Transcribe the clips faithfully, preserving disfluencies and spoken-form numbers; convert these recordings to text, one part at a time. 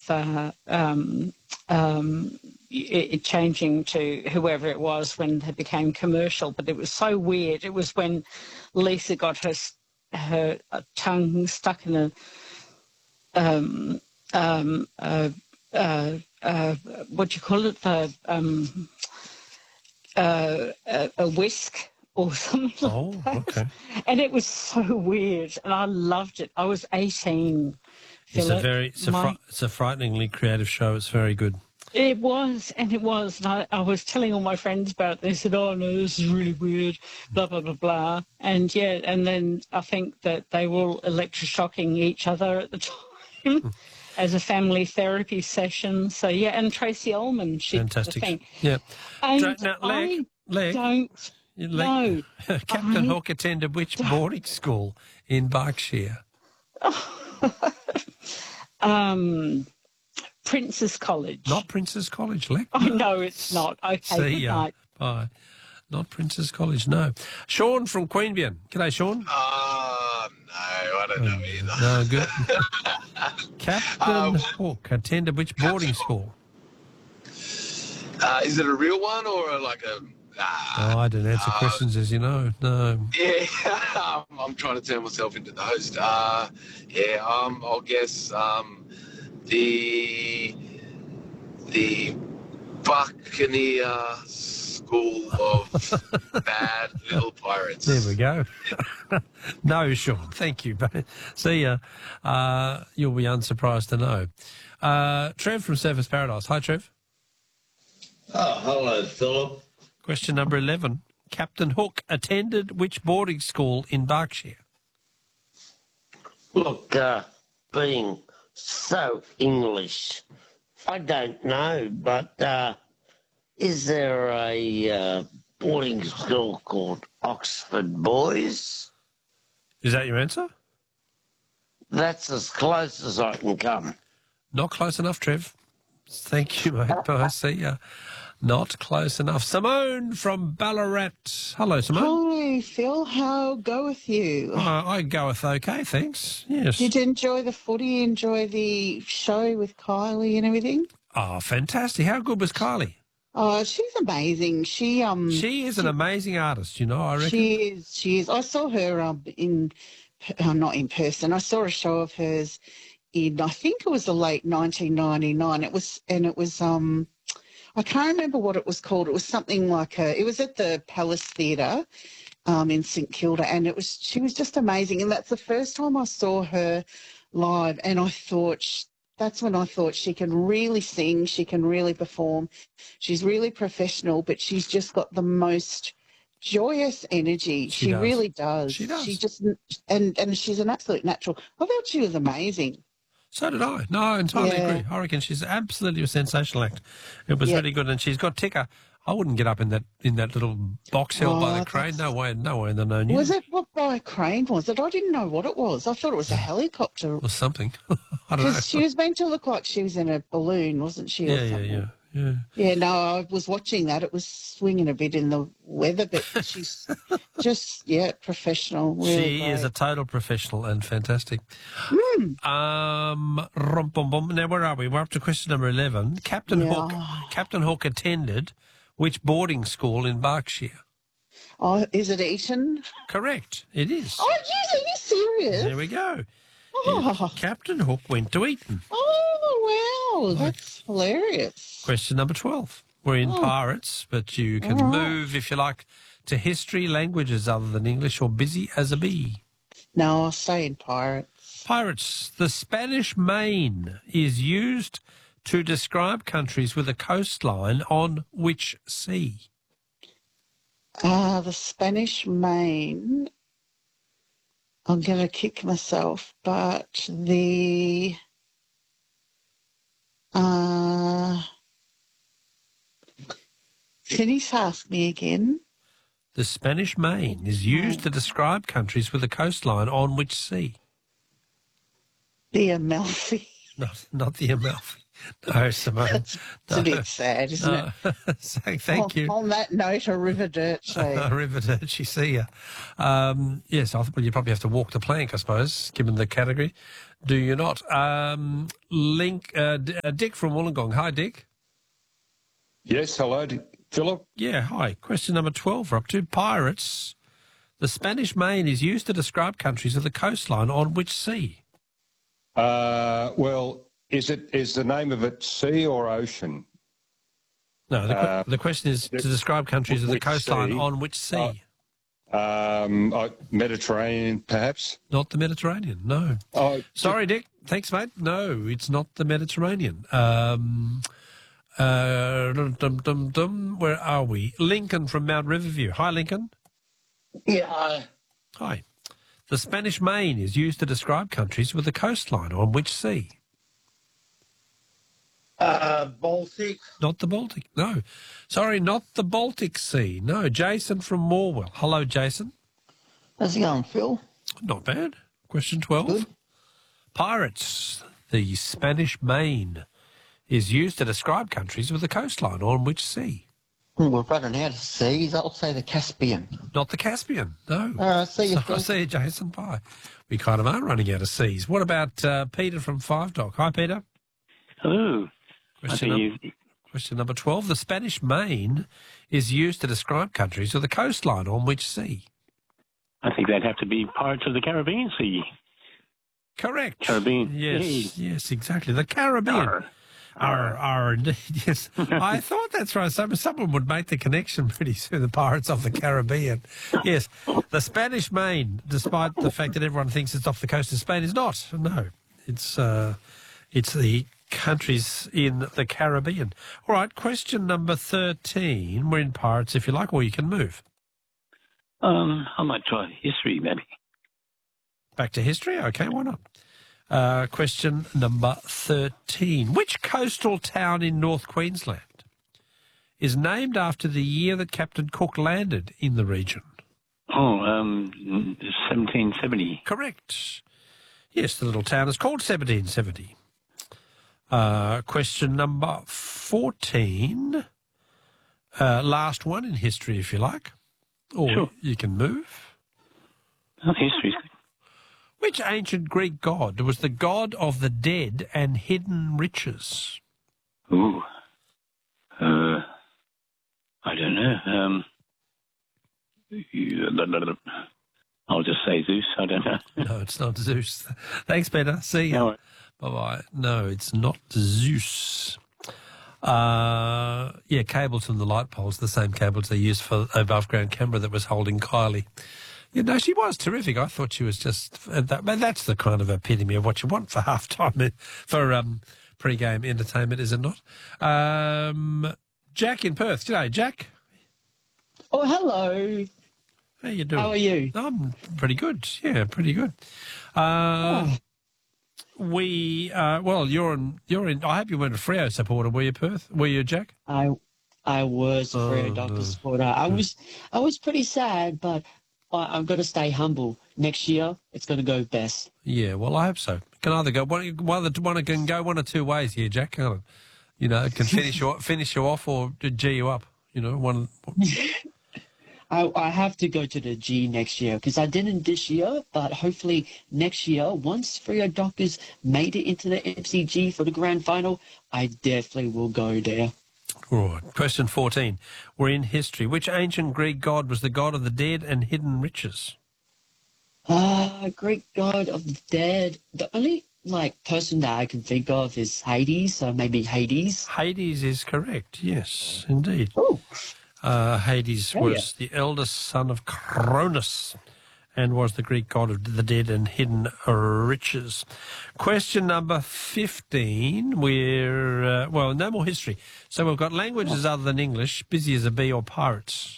uh, um, um, it, it changing to whoever it was when they became commercial. But it was so weird. It was when Lisa got her her tongue stuck in a um, um, uh, uh, uh, what do you call it? Uh, um, uh, a, a whisk or something Oh, like that. okay. And it was so weird, and I loved it. I was eighteen. It's Philip. a very, it's a, My, fr- it's a frighteningly creative show. It's very good. It was, and it was. And I, I was telling all my friends about it. They said, oh, no, this is really weird, blah, blah, blah, blah. And, yeah, and then I think that they were all electroshocking each other at the time as a family therapy session. So, yeah, and Tracy Ullman, she did the Fantastic. thing. Yeah. And Dra- now, Leg, I Leg, don't Leg, know. Captain I Hook attended which boarding school in Berkshire? um... Prince's College. Not Prince's College, Leg. Oh, no, it's not. Okay, See good ya. night. Bye. Not Prince's College, no. Sean from Queanbeyan. G'day, Sean. Oh, no, I don't know either. No, good. Captain Um, Hook attended which boarding school? Uh, is it a real one or a, like a... Uh, Oh, I don't answer uh, questions, as you know. No. Yeah, I'm trying to turn myself into the host. Uh, yeah, um, I'll guess um, the the Buccaneer School of Bad Little Pirates. There we go. No, Sean. Thank you. See ya. Uh, you'll be unsurprised to know. Uh, Trev from Surfers Paradise. Hi, Trev. Oh, hello, Philip. Question number eleven. Captain Hook attended which boarding school in Berkshire? Look, uh, being so English, I don't know, but uh, is there a uh, boarding school called Oxford Boys? Is that your answer? That's as close as I can come. Not close enough, Trev. Thank you, mate. Bye. See ya. Not close enough. Simone from Ballarat. Hello, Simone. Hi, Phil. How goeth you? Uh, I goeth okay, thanks. Yes. Did you enjoy the footy? Enjoy the show with Kylie and everything? Oh, fantastic. How good was Kylie? Oh, she's amazing. She um, She is an amazing artist, you know, I reckon. she is. She is. I saw her um in, uh, not in person. I saw a show of hers in, I think it was the late nineteen ninety-nine. It was, and it was um. I can't remember what it was called. It was something like a, it was at the Palace Theatre um, in St Kilda, and it was, she was just amazing. And that's the first time I saw her live, and I thought, sh- that's when I thought she can really sing, she can really perform. She's really professional, but she's just got the most joyous energy. She She, does. really does. She does. She just, and, and she's an absolute natural. I thought she was amazing. So did I. No, I entirely Yeah. agree. I reckon she's absolutely a sensational act. It was Yeah. really good, and she's got ticker. I wouldn't get up in that in that little box held by Oh, the crane. that's- No way, no way in the known Was universe. it what by a crane? Was it? I didn't know what it was. I thought it was a helicopter. Or something. I don't know. Because she was meant to look like she was in a balloon, wasn't she? or Yeah, yeah, something? yeah, yeah. Yeah, no, I was watching that. It was swinging a bit in the weather, but she's just, yeah, professional. Really She is a great. total professional and fantastic. Mm. Um, rum, bum, bum. Now, where are we? We're up to question number eleven. Captain Yeah. Hook. Captain Hook attended which boarding school in Berkshire? Oh, is it Eton? Correct. It is. Oh, geez, are you serious? There we go. Oh, Captain Hook went to Eton. oh wow, that's hilarious. Question number twelve. We're in Oh. pirates, but you can All right. move, if you like, to history, languages other than English, or busy as a bee. No, I'll stay in pirates. Pirates. The Spanish Main is used to describe countries with a coastline on which sea? Ah, the Spanish Main. I'm going to kick myself, but the uh, can you ask me again? The Spanish Main is used to describe countries with a coastline on which sea? The Amalfi. Not, not the Amalfi. No, Simone. It's no. a bit sad, isn't No. it? So, thank on, you. On that note, arrivederci. Arrivederci, see ya. Um, yes, I, well, you probably have to walk the plank, I suppose, given the category. Do you not? Um, Link, uh, D- uh, Dick from Wollongong. Hi, Dick. Yes, hello, D- Philip. Yeah, hi. Question number twelve. We're up to pirates. The Spanish Main is used to describe countries of the coastline on which sea? Uh, well, is it is the name of it sea or ocean? No, the, que- Uh, the question is to describe countries of the which coastline sea? on which sea? Um, uh, Mediterranean, perhaps. Not the Mediterranean, no. Oh, Sorry, Dick. Thanks, mate. No, it's not the Mediterranean. Um, uh, dum, dum, dum, dum. Where are we? Lincoln from Mount Riverview. Hi, Lincoln. Yeah, Hi. The Spanish Main is used to describe countries with a coastline on which sea? uh, Baltic. Not the Baltic. No. Sorry, not the Baltic Sea. No. Jason from Morwell. Hello, Jason. How's it going, Phil? Not bad. Question twelve. Good. Pirates. The Spanish Main is used to describe countries with a coastline on which sea? Hmm, We're running out of seas. I'll say the Caspian. Not the Caspian. No. All right, see you, So, Phil. I see you, Jason. Bye. We kind of are running out of seas. What about uh, Peter from Five Dock? Hi, Peter. Hello. Question, I num- think question number twelve. The Spanish Main is used to describe countries with a coastline on which sea? I think that'd have to be Pirates of the Caribbean Sea. Correct. Caribbean. Yes, yes, exactly. The Caribbean. Arr. Are, are indeed, yes. I thought that's right. Some, someone would make the connection pretty soon, the Pirates of the Caribbean. Yes, the Spanish Main, despite the fact that everyone thinks it's off the coast of Spain, is not. No, it's uh, it's the countries in the Caribbean. All right, question number thirteen. We're in Pirates, if you like, or you can move. Um, I might try history, maybe. Back to history? Okay, why not? Uh, question number thirteen. Which coastal town in North Queensland is named after the year that Captain Cook landed in the region? Oh, um, seventeen seventy. Correct. Yes, the little town is called seventeen seventy. Uh, question number fourteen. Uh, last one in history, if you like. Or Sure. you can move. Oh, history's good. Which ancient Greek god was the god of the dead and hidden riches? Ooh. Uh, I don't know. Um, yeah, blah, blah, blah. I'll just say Zeus. I don't know. No, it's not Zeus. Thanks, Peter. See you. No. Bye-bye. No, it's not Zeus. Uh, yeah, cables from the light poles, the same cables they used for above-ground camera that was holding Kylie. You know, she was terrific. I thought she was just that. But that's the kind of epitome of what you want for halftime for um, pre-game entertainment, is it not? Um, Jack in Perth. G'day, Jack. Oh, hello. How you doing? How are you? I'm pretty good. Yeah, pretty good. Uh, Oh. We uh, well, you're in. You're in. I hope you weren't a Freo supporter, were you, Perth? Were you, Jack? I I was a Oh, Freo Doctor no. supporter. I was I was pretty sad, but I, I've got to stay humble. Next year, it's going to go best. Yeah, well, I hope so. Can either go one, one, of the- one can go one or two ways here, Jack. Can't it? You know, it can finish you finish you off or g you up. You know, one. I, I have to go to the G next year because I didn't this year, but hopefully next year, once Freo Doctors made it into the M C G for the grand final, I definitely will go there. All right. Question fourteen. We're in history. Which ancient Greek god was the god of the dead and hidden riches? Ah, Greek god of the dead. The only like person that I can think of is Hades, so maybe Hades. Hades is correct. Yes, indeed. Oh. Uh, Hades Oh, was the eldest son of Cronus and was the Greek god of the dead and hidden riches. Question number fifteen. We're, uh, well, no more history. So we've got languages other than English, busy as a bee or pirates.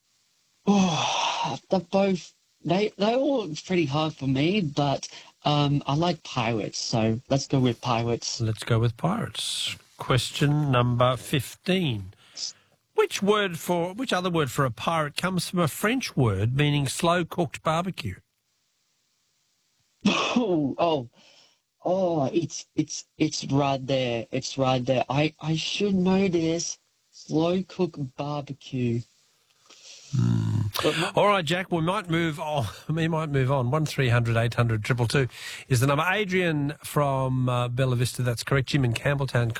Oh, they're both, they, they're all pretty hard for me, but um, I like pirates, so let's go with pirates. Let's go with pirates. Question number fifteen. Which word for, which other word for a pirate comes from a French word meaning slow-cooked barbecue? Oh, oh, Oh, it's it's it's right there. It's right there. I I should know this. Slow cook barbecue. Mm. All right, Jack, we might move on. We might move on. one three hundred eight hundred two two two is the number. Adrian from uh, Bella Vista, that's correct. Jim in Campbelltown,